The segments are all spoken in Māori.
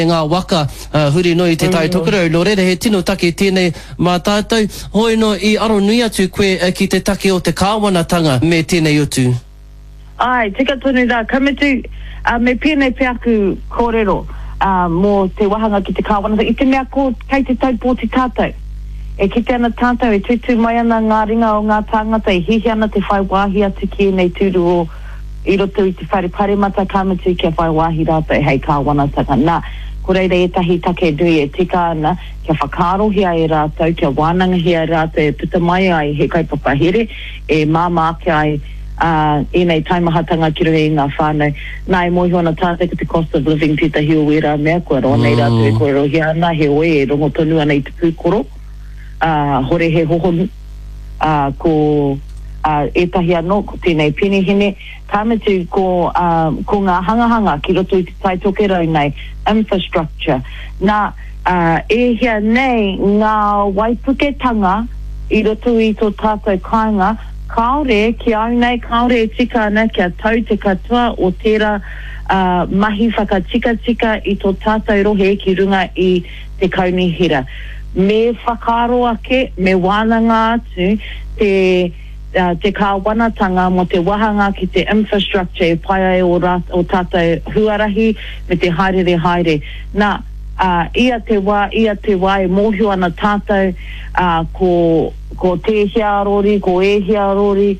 ngā waka huri no I te tai tokerau. No reira he tino take tēnei mā tātou. Hoi no I aro nui atu koe ki te take o te kāwanatanga me tēnei utu. Ai, tika tonu rā, kamitu me pēnei pe aku kōrero mō te wahanga ki te kāwanatanga. I te mea ko kei te tau pōti tātou. E ki te ana tātou e tutu mai ana ngā ringa o ngā tāngata e hihi ana te whai wāhi atu ki nei tūru o I roto I te whare paremata kāmatu kia whai wāhi rātou e hei kāwanatanga. Nā, ko reira e tahi take nui e tika ana kia whakarohia e rātou, kia wānangahia e rātou e puta mai ai he kaipapa here e māmāke ai I nei taimahatanga ki rohe I ngā whānau. Nā e mohi ona tātou ki te cost of living tētahi o wera mea kua roa nei rātou e koe rohia ana he oe e rongo tonu ana I te pūkoro. Hore he hohonu ko etahi anō ko tēnei penihine tāmatu ko ngā hangahanga ki roto I te tai tokerau nei infrastructure. Nā e hea nei ngā waipuketanga I roto I tō tātou kāinga kaore ki au nei kaore e tika ana kia tau te katoa o tērā mahi whakatika I tō tātou rohe ki runga I te kaunihira. Me whakaro ake, me wānanga atu te kāwanatanga mo te wahanga ki te infrastructure e pai ai o tātou huarahi me te haere. Nā, ia te wā e mōhio ana tātou ko te hiarori, ko e hiarori,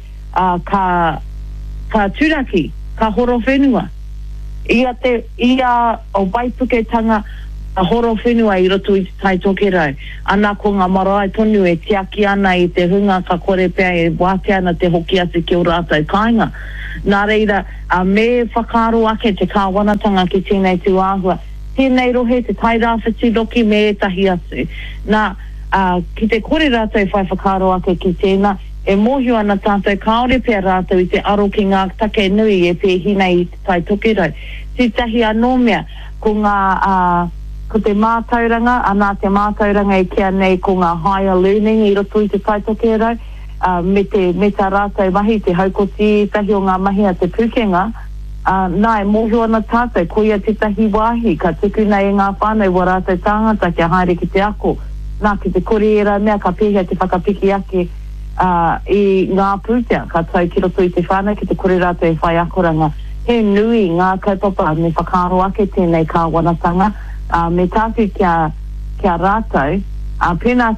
ka turaki, ka horo whenua. Ia o waipuketanga a horo whenua I roto I te tai tokerau. Ana ko ngā marae tonu e tiaki ana I te hunga ka kore pēr e wāte ana te hoki atu ki o rātou kāinga. Nā reira, me whakaro ake te kāwanatanga ki tēnei tū āhua. Tēnei rohe te tai rāwhiti loki me e tahi atu. Nā, ki te kore rātou whai whakaro ake ki tēnā, e mōhio ana tātou kaore pēr rātou I te aro ki ngā take nui e pēhina I te tai tokerau. Te tahi anō mea, ko ngā ko te mātauranga, anā te mātauranga e kia nei ko ngā higher learning I roto I te tai tokerau, me tā rātou mahi, te haukoti, tahi o ngā mahi a te pukenga, nā e mōhio ana tātou, ko ia te tahi wāhi, ka tuku nei e ngā whānau wa rātou tāngata kia haere ki te ako. Nā, ki te kore era mea ka pēhea te whakapiki ake I ngā pūtea, ka tau ki roto I te whānau, ki te kore rātou e whai akoranga. He nui ngā kaupapa, me whakaro ake tēnei kāwanatanga, me tātu kia rātou, pēnā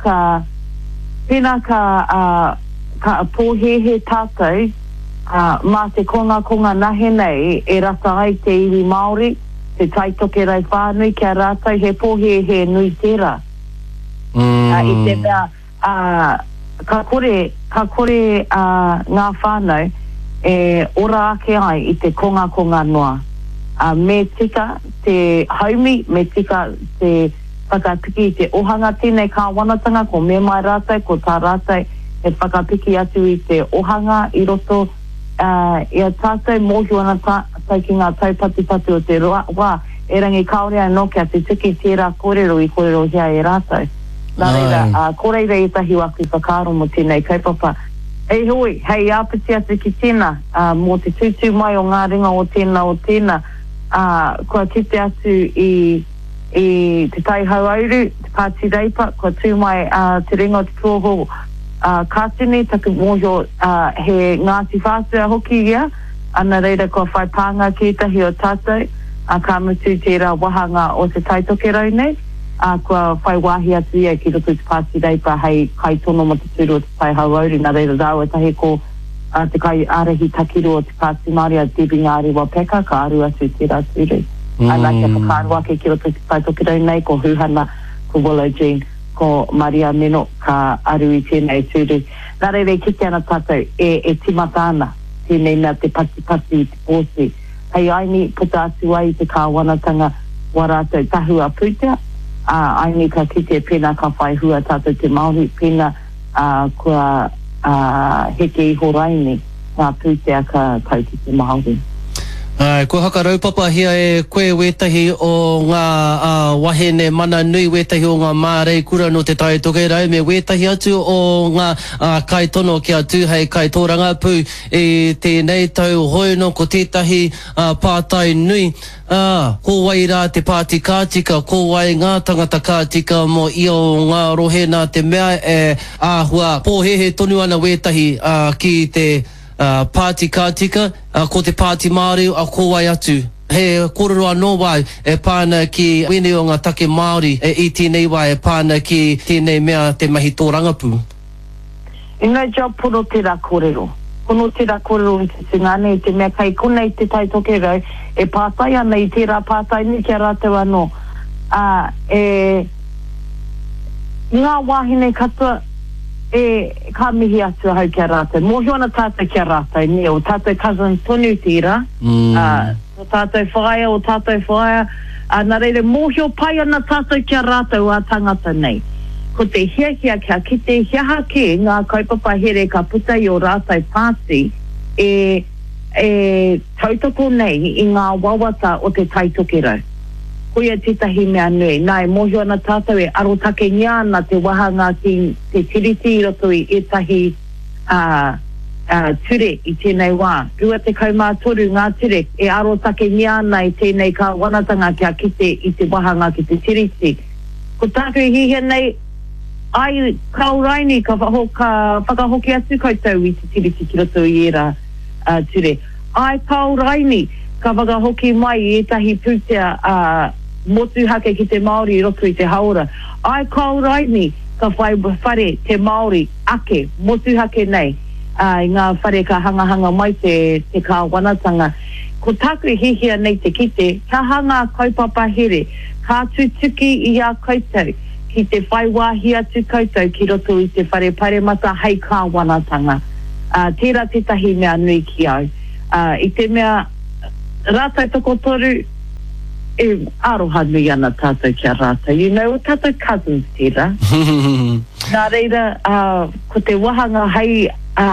ka pōhehe tātou, mā te konga nahe nei e rata ai te iwi Māori, te tai tokerau whānui kia rātou, he pōhehe nui tērā. I te mea, ka kore ngā whānau, e ora ake ai I te konga noa. Me tika te haumi, me tika te whakapiki te ohanga tēnei kāwanatanga, ko me mai rātou, ko tā rātou e whakapiki atu I te ohanga I roto ia tātou mōhio ana tātou ki ngā taupatipatu o te wā, e rangi kaore anō kia te tiki tērā kōrero I kōrero hea e rātou. Nā reira, kōreira e tahi waku whakaro mo tēnei kaupapa. Hei hoi, hei āpiti atu ki tēnā, mō te tūtū mai o ngā ringa o tēnā, kua kite atu I te tai hauauru, te pāti reipa, kua tū mai te ringa o te tōho kātini, taku mōhio he Ngāti Whātua hoki ia, ana reira kua whai pānga ki tahi o tātou, ka mutu tērā wahanga o te tai tokerau nei, kua whai wāhi atu ia ki roto te pāti reipa hei kai tono mo te tūru o te tai hauauru, nā reira rāua tahi ko te kai ārahi takiru o te pāti Māori a Debbie Ngāri Wapeka, ka aru atu tērā tūru. Ana kia whakaru ake ki roto te tai tokerau nei, ko Huhana, ko Willow Jean, ko Maria Meno, ka aru I tēnei tūru. Nā reira kite ana tātou, e timata ana, tēnei mea te pati, te pōsi. Hei aini puta atu ai te kāwanatanga wa rātou tahua pūtea, aini ka kite pēnā ka whai hua tātou te Māori, pēnā kua heke I horaini, ngā pūtea ka tau ki te Māori. Ko haka raupapa hia e koe wetahi o ngā wahene mana nui wetahi o ngā mārei kura no te tai toke rau me wetahi atu o ngā kai tono kia tūhei kai tōranga pū e tēnei tau hoi no ko tētahi pātai nui ko wai rā te pāti kātika, ko wai ngā tangata kātika mo ia o ngā rohe nā te mea e āhua pōhehe tonu ana wetahi ki te pāti kātika, ko te pāti Māori a ko wai atu. He kororo anō wai e pāna ki wene o ngā take Māori i tēnei wai e pāna ki tēnei mea te mahi tōrangapū. Ingai jau puro te rā kōrero. Kono te rā kōrero i te singane, te mea kai kuna i te tai toke rau, e pātai ana i te rā pātai ni kia rātou anō. Ngā wāhine katoa, ka mihi atu hau kia rātou. Mōhio ana tātou kia rātou, ne o tātou cousin tonu tira. O tātou whaia, nā reire mōhio pai ana tātou kia rātou a tangata nei. Ko te hiahia kia ki te hiaha ki ngā kaupapa here ka puta i o rātou pāti tautoko nei i ngā wawata o te taitoke rau. Koia titahi mea nui, nai mōhio ana tātou e arotake ngiana te wahanga ki te tiriti i roto i etahi ture i tēnei wā. Rua te kaumātoru ngā ture e arotake ngiana i tēnei ka wanatanga kia kite i te wahanga ki te tiriti. Ko tāku i hihia nei, ai kauraini ka whakahoki atu koutou i te tiriti ki roto i era ture. Ai kauraini ka whakahoki mai i etahi pūtea motu hake ki te Māori i roto i te haora. Ai kauraini ka whare te Māori ake motu hake nei. I ngā whare ka hangahanga mai te kāwanatanga. Ko tāku hihia nei te kite, ka hanga kaupapa here, ka tutuki i a koutou, ki te whaiwahi atu koutou ki roto i te whare paremata hei kāwanatanga. Tērā tētahi mea nui ki au. I te mea rātou toko toru, e aroha nui ana tātou kia rātou. You know, tātou cousins tērā. Nā reira, ko te wahanga hei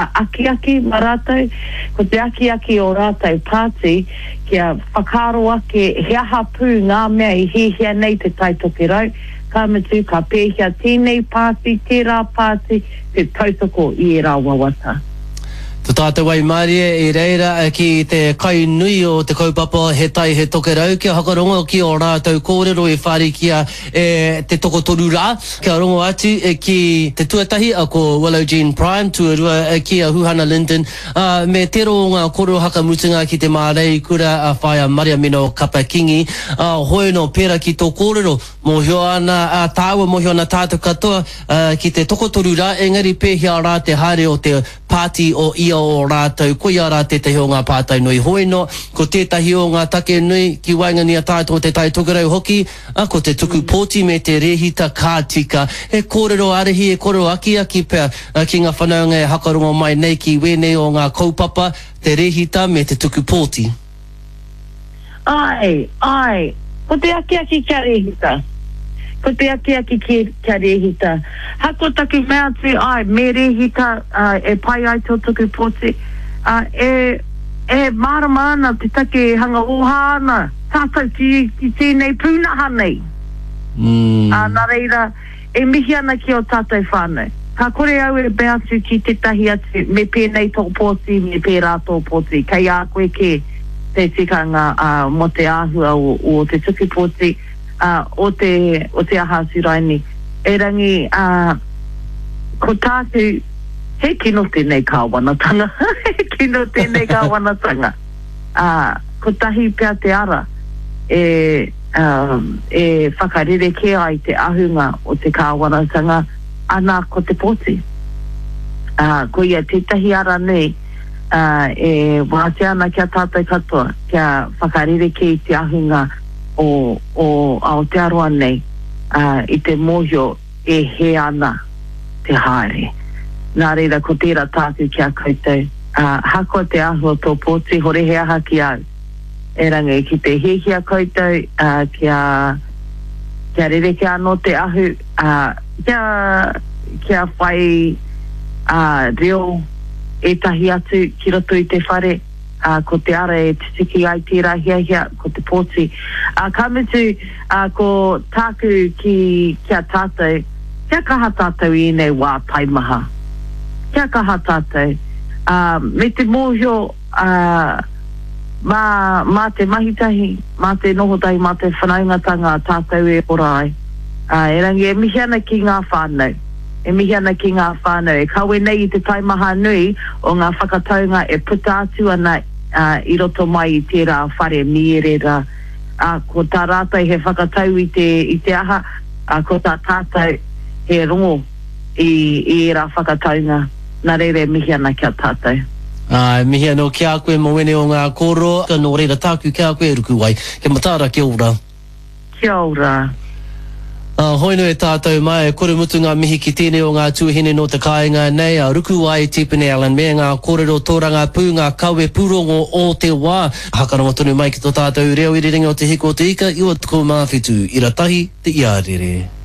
aki marātou, ko te aki o rātou pāti, kia whakaro ake heaha pū ngā mea i hihia nei te taitoke rau, ka mitu ka pēhia tēnei pāti, tērā pāti, te tautoko i e rā wawata. Te tātou wai Mārie i reira ki te kai nui o te kaupapa he tai he toke rau kia hakarongo ki o rātou kōrero e whare kia te toko toru rā kia rongo atu ki te tuatahi a ko Willow Jean Prime tuarua ki a Huhana Linden me tero o ngā kōrero hakamutunga ki te mārei kura a whaia Maria Mino Kapakingi hoi no pera ki tō kōrero mohio ana tāua mohio ana tātou katoa ki te toko toru rā engari pēhia rā te haere o te pāti o ia o rātou, ko ia rā tētahi o ngā pātai nui hoino, ko tētahi o ngā take nui ki waingani a tātou te tai tokerau hoki, ko te tuku pōti me te rehita kātika, e kōrero arehi, e kōrero aki pēr, ki ngā whanaunga e hakarongo mai nei ki wene o ngā kaupapa, te rehita me te tuku pōti. Ai, ko te aki kia rehita. Ko te aki kia rehita. Hako taku mea tu, me rehita e pai ai tō tuku pōti. E marama ana te take hanga oha ana. Tātou ki tēnei pūnaha nei. Nā reira, e mihi ana ki o tātou whānau. Ka kore au e bea atu ki te tahi atu, me pēnei tō pōti, me pērā tō pōti. Kai a koe ke te tikanga mo te āhua o te tuku pōti. O te aha suraini e rangi ko tātu he kino tēnei kāwanatanga ko tahi pia te ara e whakarere ke ai te ahunga o te kāwanatanga ana ko te pōti ko ia tētahi ara nei e wāte ana kia tātou katoa kia whakarere ke i te ahunga o Aotearoa nei i te mōhio e he ana te haere. Nā reira ko tērā tātu kia koutou. Hako te aho tō pōti hore he aha ki au. E rangi ki te hehia koutou kia rere ki anō te ahu kia whai reo e tahi atu ki roto i te whare ko te ara e te tiki ai tira hia ko te pōti. Ka mitu ko tāku ki a tātou, kia kaha tātou I nei wā taimaha. Kia kaha tātou. Me te mōhio mā te mahitahi, mā te nohotahi, mā te whanaungatanga tātou e orai. E rangi e mihi ana ki ngā whānau. E mihi ana ki ngā whānau. E kawe nei I te taimaha nui o ngā whakataunga e puta atu ana I roto mai I tērā whare mierera. Ko tā rātai he whakatau I te aha, ko tā tātou he rongo I rā whakataunga. Nā reire mihi ana kia tātou. Mihi anō kia koe mo wene o ngā koro, ka nō reira tāku kia koe ruku wai. Ke matāra kia ora. Kia ora. Hoino e tātou mai, kore mutu ngā mihi ki tēnei o ngā tuahine no te kāinga nei, a ruku ai Tipene Allen, me ngā kōrero tōranga pū, ngā kawe pūrongo o te wā. Hakarongo tonu mai ki tō tātou reo I ringa o te hiko o te ika, iwa tuko mawhitu, I ratahi te iarere.